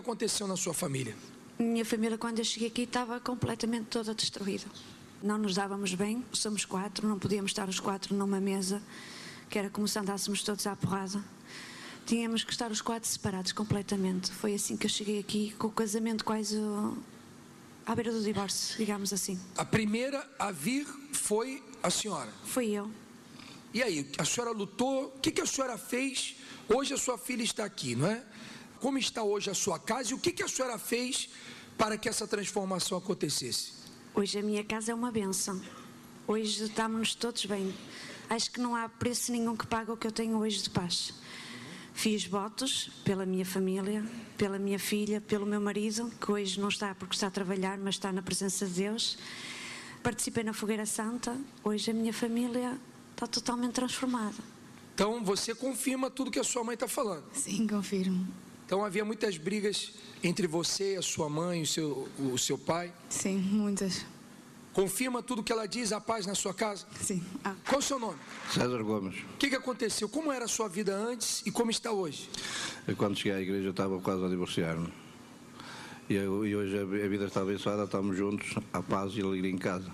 aconteceu na sua família? Minha família, quando eu cheguei aqui, estava completamente toda destruída. Não nos dávamos bem, somos 4, não podíamos estar os 4 numa mesa, que era como se andássemos todos à porrada. Tínhamos que estar os 4 separados completamente. Foi assim que eu cheguei aqui, com o casamento quase à beira do divórcio, digamos assim. A primeira a vir foi a senhora? Foi eu. E aí, a senhora lutou, o que a senhora fez? Hoje a sua filha está aqui, não é? Como está hoje a sua casa e o que a senhora fez para que essa transformação acontecesse? Hoje a minha casa é uma bênção. Hoje estamos todos bem. Acho que não há preço nenhum que pague o que eu tenho hoje de paz. Fiz votos pela minha família, pela minha filha, pelo meu marido, que hoje não está porque está a trabalhar, mas está na presença de Deus. Participei na Fogueira Santa. Hoje a minha família está totalmente transformada. Então você confirma tudo que a sua mãe está falando? Sim, confirmo. Então havia muitas brigas entre você, a sua mãe e o seu pai? Sim, muitas. Confirma tudo que ela diz, a paz na sua casa? Sim. Qual o seu nome? César Gomes. O que aconteceu? Como era a sua vida antes e como está hoje? Eu, quando cheguei à igreja, estava quase a divorciar-me. E hoje a vida está abençoada, estamos juntos, a paz e a alegria em casa.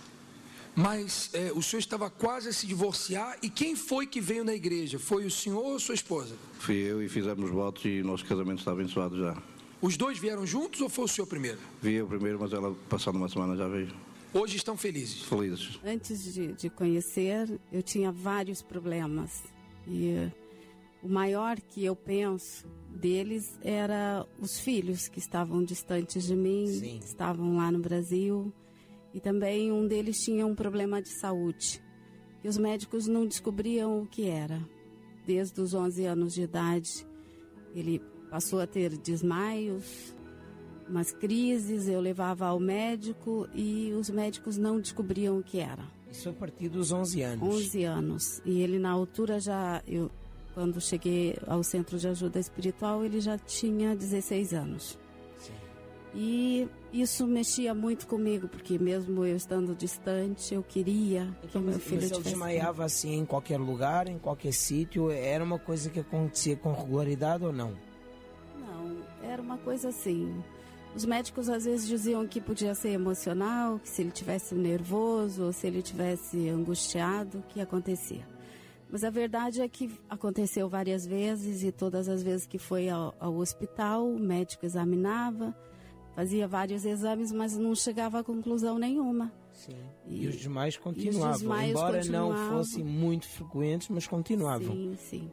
Mas o senhor estava quase a se divorciar, e quem foi que veio na igreja? Foi o senhor ou sua esposa? Fui eu, e fizemos votos e o nosso casamento está abençoado já. Os dois vieram juntos ou foi o senhor primeiro? Vi eu primeiro, mas ela, passando uma semana, já veio. Hoje estão felizes? Felizes. Antes de conhecer, eu tinha vários problemas. E o maior que eu penso deles era os filhos que estavam distantes de mim, Sim. estavam lá no Brasil. E também um deles tinha um problema de saúde. E os médicos não descobriam o que era. Desde os 11 anos de idade, ele passou a ter desmaios, umas crises, eu levava ao médico e os médicos não descobriam o que era. Isso a partir dos 11 anos? 11 anos. E ele, na altura, quando cheguei ao Centro de Ajuda Espiritual, ele já tinha 16 anos. Sim. E isso mexia muito comigo, porque mesmo eu estando distante, eu queria que meu filho tivesse... Mas ele desmaiava assim em qualquer lugar, em qualquer sítio? Era uma coisa que acontecia com regularidade ou não? Não, era uma coisa assim. Os médicos às vezes diziam que podia ser emocional, que se ele tivesse nervoso, ou se ele tivesse angustiado, que acontecia. Mas a verdade é que aconteceu várias vezes, e todas as vezes que foi ao hospital, o médico examinava, fazia vários exames, mas não chegava a conclusão nenhuma. Sim. E os desmaios continuavam, embora não fossem muito frequentes, mas continuavam. Sim, sim.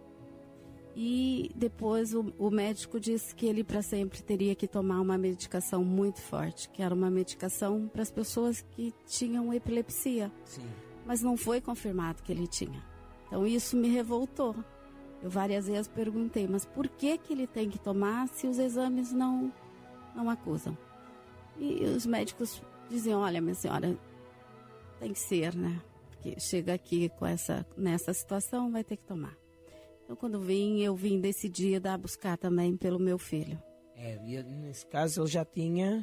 E depois o médico disse que ele para sempre teria que tomar uma medicação muito forte, que era uma medicação para as pessoas que tinham epilepsia. Sim. Mas não foi confirmado que ele tinha. Então isso me revoltou. Eu várias vezes perguntei, mas por que ele tem que tomar se os exames não acusam? E os médicos diziam, olha, minha senhora, tem que ser, né? Porque chega aqui nessa situação, vai ter que tomar. Então quando eu vim decidida a buscar também pelo meu filho. E nesse caso ele já tinha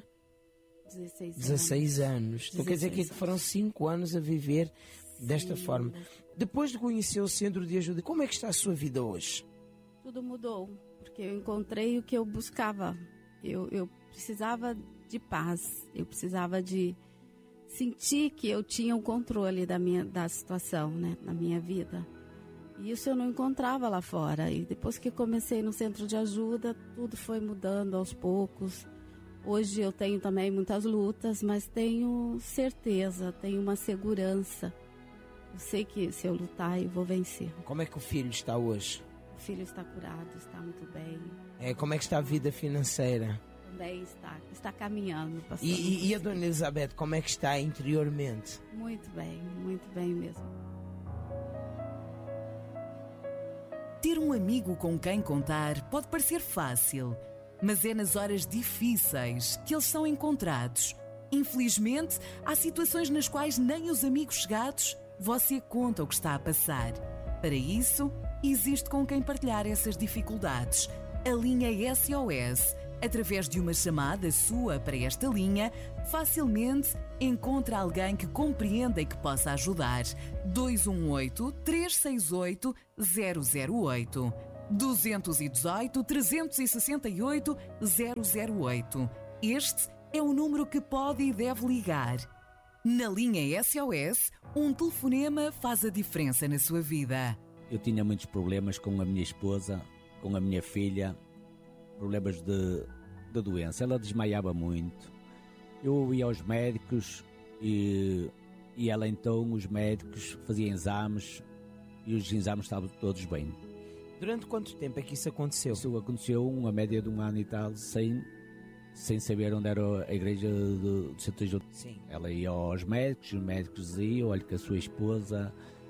16 anos. Então quer dizer que foram 5 anos a viver desta forma. Depois de conhecer o Centro de Ajuda, como é que está a sua vida hoje? Tudo mudou, porque eu encontrei o que eu buscava. Eu precisava de paz, eu precisava de sentir que eu tinha o controle da situação, né, na minha vida. E isso eu não encontrava lá fora. E depois que comecei no Centro de Ajuda, tudo foi mudando aos poucos. Hoje eu tenho também muitas lutas, mas tenho certeza, tenho uma segurança. Eu sei que se eu lutar, eu vou vencer. Como é que o filho está hoje? O filho está curado, está muito bem. Como é que está a vida financeira? Também está caminhando. E a Dona Elizabeth, como é que está interiormente? Muito bem mesmo. Ter um amigo com quem contar pode parecer fácil, mas é nas horas difíceis que eles são encontrados. Infelizmente, há situações nas quais nem os amigos chegados você conta o que está a passar. Para isso, existe com quem partilhar essas dificuldades. A linha SOS. Através de uma chamada sua para esta linha, facilmente encontra alguém que compreenda e que possa ajudar. 218-368-008. 218 368 008. Este é o número que pode e deve ligar. Na linha SOS, um telefonema faz a diferença na sua vida. Eu tinha muitos problemas com a minha esposa, com a minha filha, problemas de doença. Ela desmaiava muito. Eu ia aos médicos e ela então, os médicos faziam exames e os exames estavam todos bem. Durante quanto tempo é que isso aconteceu? Isso aconteceu uma média de 1 ano e tal, sem saber onde era a igreja do Santo João. Sim. Ela ia aos médicos, os médicos diziam, olha que a sua esposa,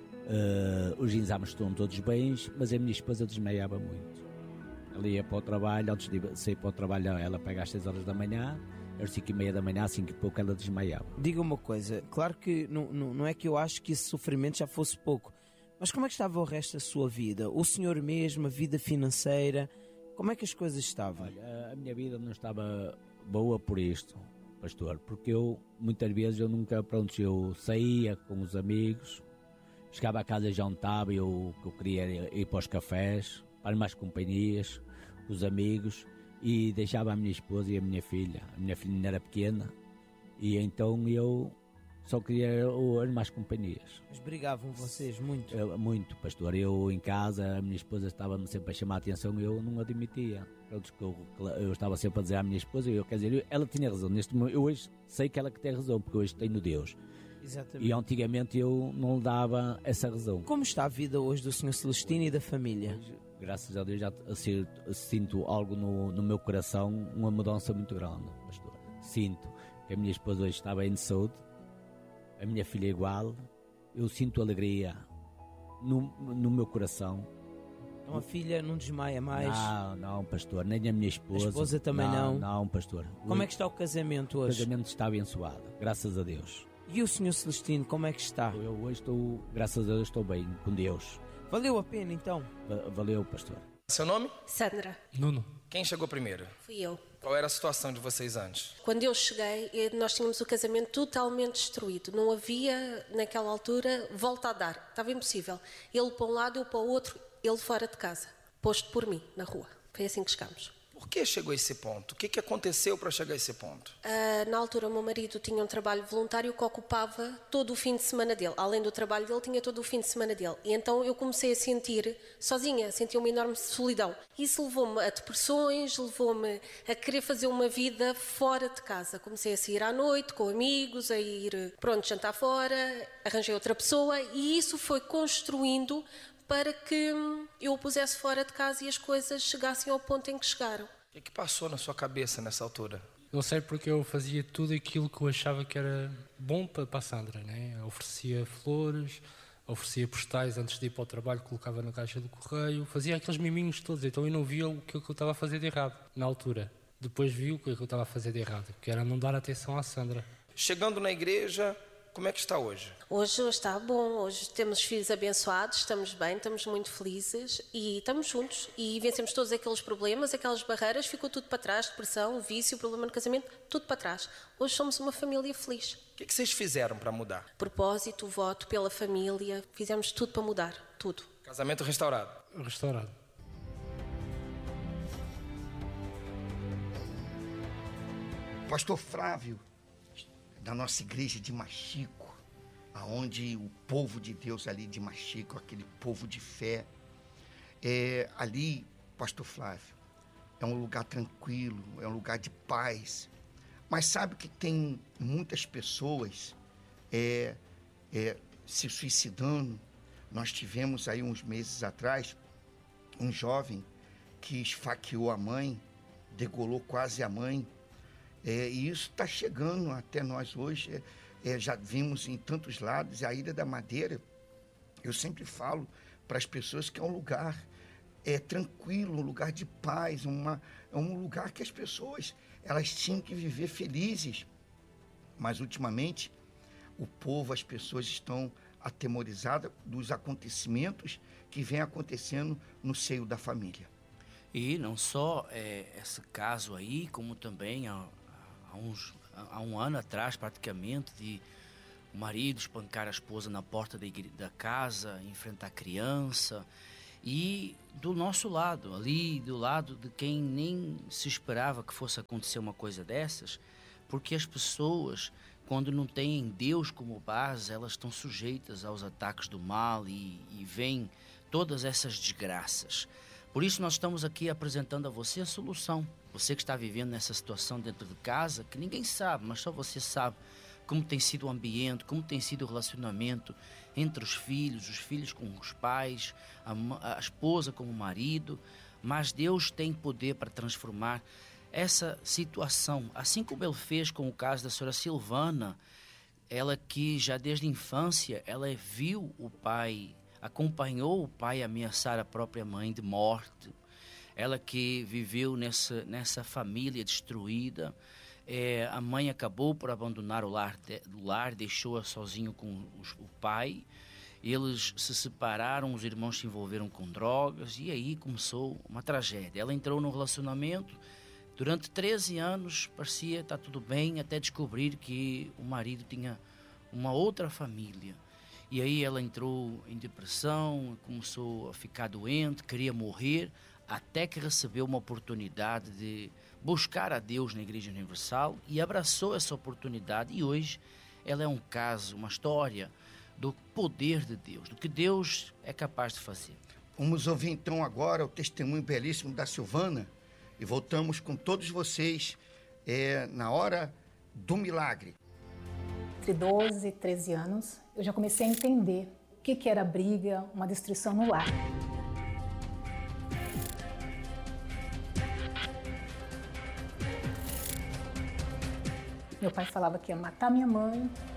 os exames estão todos bens, mas a minha esposa desmaiava muito. Ela ia para o trabalho, antes de sair para o trabalho, ela pega às 6 horas da manhã, às 5h30 da manhã, 5 e pouco, ela desmaiava. Diga uma coisa, claro que não é que eu acho que esse sofrimento já fosse pouco, mas como é que estava o resto da sua vida? O senhor mesmo, a vida financeira, como é que as coisas estavam? Olha, a minha vida não estava boa por isto, pastor, porque muitas vezes eu saía com os amigos, chegava a casa e jantava, eu queria ir para os cafés, para mais companhias, os amigos, e deixava a minha esposa e a minha filha. A minha filha ainda era pequena, e então eu só queria as mais companhias. Mas brigavam vocês muito? Muito, pastor. Eu em casa, a minha esposa estava-me sempre a chamar a atenção e eu não admitia. Eu estava sempre a dizer à minha esposa, ela tinha razão. Neste momento, eu hoje sei que ela que tem razão, porque hoje tenho Deus. Exatamente. E antigamente eu não lhe dava essa razão. Como está a vida hoje do Sr. Celestino e da família? Hoje, graças a Deus, já sinto algo no meu coração, uma mudança muito grande, pastor. Sinto que a minha esposa hoje está bem de saúde, a minha filha é igual, eu sinto alegria no meu coração. Então a filha não desmaia mais? Não, pastor, nem a minha esposa. A esposa também não? Não, pastor. Como é que está o casamento hoje? O casamento está abençoado, graças a Deus. E o Sr. Celestino, como é que está? Eu hoje estou, graças a Deus, estou bem, com Deus. Valeu a pena então? Valeu, pastor. Seu nome? Sandra. Nuno. Quem chegou primeiro? Fui eu. Qual era a situação de vocês antes? Quando eu cheguei, nós tínhamos o casamento totalmente destruído. Não havia, naquela altura, volta a dar. Estava impossível. Ele para um lado, eu para o outro, ele fora de casa. Posto por mim, na rua. Foi assim que chegámos. Por que chegou a esse ponto? O que aconteceu para chegar a esse ponto? Na altura, o meu marido tinha um trabalho voluntário que ocupava todo o fim de semana dele. Além do trabalho dele, tinha todo o fim de semana dele. E então eu comecei a sentir, sozinha, sentia uma enorme solidão. Isso levou-me a depressões, levou-me a querer fazer uma vida fora de casa. Comecei a sair à noite com amigos, a ir, jantar fora, arranjei outra pessoa e isso foi construindo para que eu o pusesse fora de casa e as coisas chegassem ao ponto em que chegaram. O que passou na sua cabeça nessa altura? Eu sei porque eu fazia tudo aquilo que eu achava que era bom para a Sandra, né? Oferecia flores, oferecia postais antes de ir para o trabalho, colocava na caixa do correio, fazia aqueles miminhos todos, então eu não via o que eu estava a fazer de errado na altura. Depois vi o que eu estava a fazer de errado, que era não dar atenção à Sandra. Chegando na igreja, como é que está hoje? Hoje está bom, hoje temos filhos abençoados, estamos bem, estamos muito felizes e estamos juntos e vencemos todos aqueles problemas, aquelas barreiras, ficou tudo para trás, depressão, vício, problema no casamento, tudo para trás. Hoje somos uma família feliz. O que vocês fizeram para mudar? Propósito, voto pela família, fizemos tudo para mudar, tudo. Casamento restaurado? Restaurado. Pastor Flávio, da nossa igreja de Machico, aonde o povo de Deus ali de Machico, aquele povo de fé, ali, Pastor Flávio, é um lugar tranquilo, é um lugar de paz, mas sabe que tem muitas pessoas se suicidando. Nós tivemos aí uns meses atrás um jovem que esfaqueou a mãe, degolou quase a mãe. E isso está chegando até nós hoje, já vimos em tantos lados. A Ilha da Madeira, eu sempre falo para as pessoas que é um lugar tranquilo, um lugar de paz, é um lugar que as pessoas elas tinham que viver felizes. Mas ultimamente, o povo, as pessoas estão atemorizadas dos acontecimentos que vem acontecendo no seio da família. E não só esse caso aí, como também há um ano atrás, praticamente, de o marido espancar a esposa na porta da casa, enfrentar a criança. E do nosso lado, ali do lado de quem nem se esperava que fosse acontecer uma coisa dessas, porque as pessoas, quando não têm Deus como base, elas estão sujeitas aos ataques do mal e vêm todas essas desgraças. Por isso nós estamos aqui apresentando a você a solução. Você que está vivendo nessa situação dentro de casa, que ninguém sabe, mas só você sabe como tem sido o ambiente, como tem sido o relacionamento entre os filhos com os pais, a esposa com o marido. Mas Deus tem poder para transformar essa situação, assim como Ele fez com o caso da senhora Silvana. Ela que já desde a infância, ela viu o pai, acompanhou o pai ameaçar a própria mãe de morte. Ela que viveu nessa família destruída. A mãe acabou por abandonar o lar, deixou-a sozinho com o pai. Eles se separaram, os irmãos se envolveram com drogas e aí começou uma tragédia. Ela entrou num relacionamento, durante 13 anos parecia estar tudo bem, até descobrir que o marido tinha uma outra família. E aí ela entrou em depressão, começou a ficar doente, queria morrer, até que recebeu uma oportunidade de buscar a Deus na Igreja Universal e abraçou essa oportunidade. E hoje ela é um caso, uma história do poder de Deus, do que Deus é capaz de fazer. Vamos ouvir então agora o testemunho belíssimo da Silvana e voltamos com todos vocês na hora do milagre. Entre 12 e 13 anos, eu já comecei a entender o que era briga, uma destruição no lar. Meu pai falava que ia matar minha mãe,